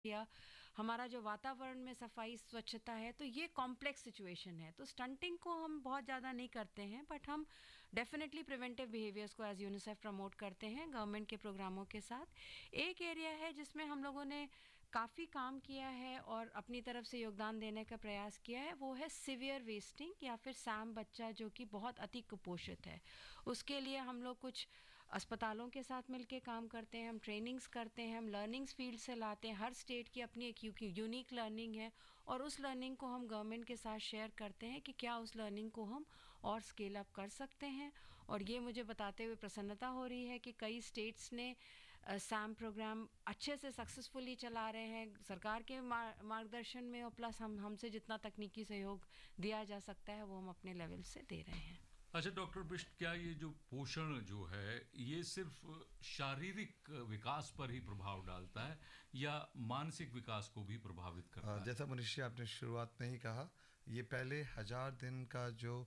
या हमारा जो वातावरण में सफाई स्वच्छता है, तो ये कॉम्प्लेक्स सिचुएशन है। तो स्टंटिंग को हम बहुत ज़्यादा नहीं करते हैं, बट हम डेफिनेटली प्रिवेंटिव बिहेवियर्स को एज़ यूनिसेफ प्रमोट करते हैं गवर्नमेंट के प्रोग्रामों के साथ। एक एरिया है जिसमें हम लोगों ने काफ़ी काम किया है और अपनी तरफ से योगदान देने का प्रयास किया है, वो है सीवियर वेस्टिंग या फिर सैम बच्चा जो कि बहुत अति कुपोषित है। उसके लिए हम लोग कुछ अस्पतालों के साथ मिलके काम करते हैं, हम ट्रेनिंग्स करते हैं, हम लर्निंग्स फील्ड से लाते हैं। हर स्टेट की अपनी एक यूनिक लर्निंग है और उस लर्निंग को हम गवर्नमेंट के साथ शेयर करते हैं कि क्या उस लर्निंग को हम और स्केल अप कर सकते हैं। और ये मुझे बताते हुए प्रसन्नता हो रही है कि कई स्टेट्स ने सैम प्रोग्राम अच्छे से सक्सेसफुली चला रहे हैं सरकार के मार्गदर्शन में, और प्लस हमसे जितना तकनीकी सहयोग दिया जा सकता है वो हम अपने लेवल से दे रहे हैं। अच्छा डॉक्टर बिष्ट, क्या ये जो पोषण जो है ये सिर्फ शारीरिक विकास पर ही प्रभाव डालता है या मानसिक विकास को भी प्रभावित करता है? जैसा मनीषी आपने शुरुआत में ही कहा, ये पहले 1000 दिन का जो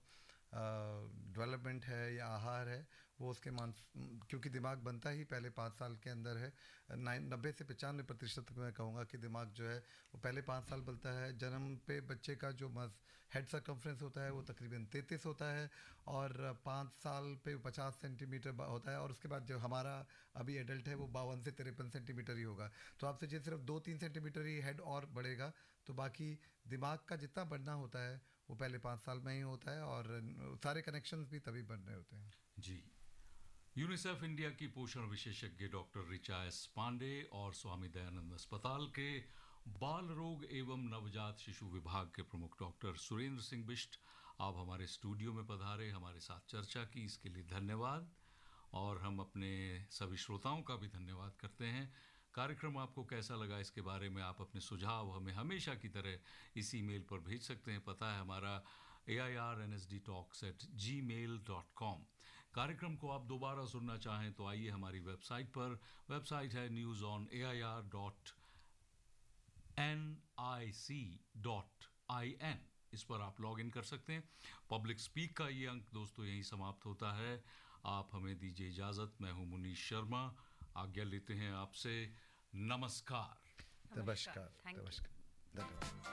डेवलपमेंट है या आहार है वो उसके क्योंकि दिमाग बनता ही पहले 5 साल के अंदर है। 90 से 95% मैं कहूँगा कि दिमाग जो है वो पहले 5 साल बनता है। जन्म पे बच्चे का जो हेड सर्कमफ्रेंस होता है वो तकरीबन 33 होता है और 5 साल पे 50 सेंटीमीटर होता है, और उसके बाद जो हमारा अभी एडल्ट है वो 52 से 53 सेंटीमीटर ही होगा। तो आपसे जो सिर्फ 2-3 सेंटीमीटर ही हेड और बढ़ेगा, तो बाकी दिमाग का जितना बढ़ना होता है वो पहले 5 साल में ही होता है और सारे कनेक्शंस भी तभी बन रहे होते हैं। जी। यूनिसेफ इंडिया की पोषण विशेषज्ञ डॉक्टर ऋचा एस पांडे और स्वामी दयानंद अस्पताल के बाल रोग एवं नवजात शिशु विभाग के प्रमुख डॉक्टर सुरेंद्र सिंह बिष्ट आप हमारे स्टूडियो में पधारे, हमारे साथ चर्चा की, इसके लिए धन्यवाद। और हम अपने सभी श्रोताओं का भी धन्यवाद करते हैं। कार्यक्रम आपको कैसा लगा इसके बारे में आप अपने सुझाव हमें हमेशा की तरह इस ईमेल पर भेज सकते हैं। पता है हमारा airnsdtalks@gmail.com। कार्यक्रम को आप दोबारा सुनना चाहें तो आइए हमारी वेबसाइट पर। वेबसाइट है newsonair.nic.in। इस पर आप लॉग इन कर सकते हैं। पब्लिक स्पीक का ये अंक दोस्तों यहीं समाप्त होता है। आप हमें दीजिए इजाज़त। मैं हूं मुनीश शर्मा, आज्ञा लेते हैं आपसे। नमस्कार। नमस्कार। धन्यवाद।